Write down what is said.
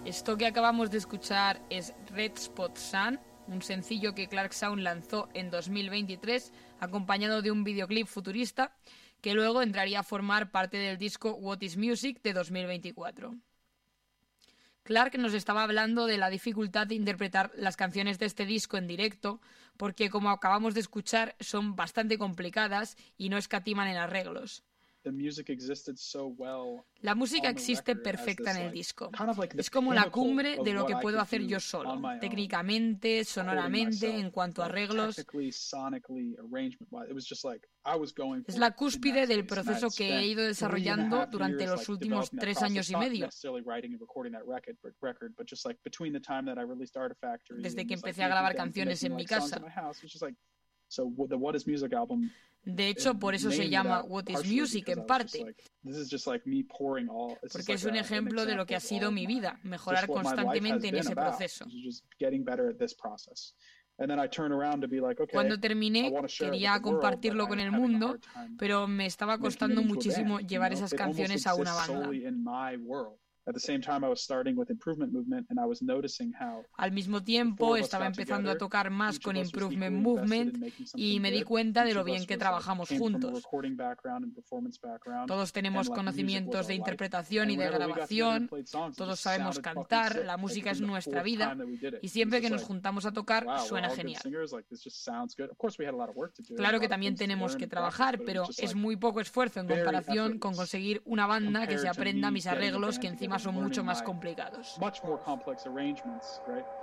Esto que acabamos de escuchar es Red Spot Sun, un sencillo que Clark Sound lanzó en 2023, acompañado de un videoclip futurista, que luego entraría a formar parte del disco What is Music de 2024. Clark nos estaba hablando de la dificultad de interpretar las canciones de este disco en directo, porque como acabamos de escuchar son bastante complicadas y no escatiman en arreglos. La música existe perfecta en el disco. Es como la cumbre de lo que puedo hacer yo solo, técnicamente, sonoramente, en cuanto a arreglos. Es la cúspide del proceso que he ido desarrollando durante los últimos 3 años y medio. Desde que empecé a grabar canciones en mi casa. De hecho, por eso se llama What is Music en parte, porque es un ejemplo de lo que ha sido mi vida, mejorar constantemente en ese proceso. Cuando terminé, quería compartirlo con el mundo, pero me estaba costando muchísimo llevar esas canciones a una banda. Al mismo tiempo, estaba empezando a tocar más con Improvement Movement y me di cuenta de lo bien que trabajamos juntos. Todos tenemos conocimientos de interpretación y de grabación, todos sabemos cantar, la música es nuestra vida y siempre que nos juntamos a tocar suena genial. Claro que también tenemos que trabajar, pero es muy poco esfuerzo en comparación con conseguir una banda que se aprenda mis arreglos, que encima son mucho más complicados.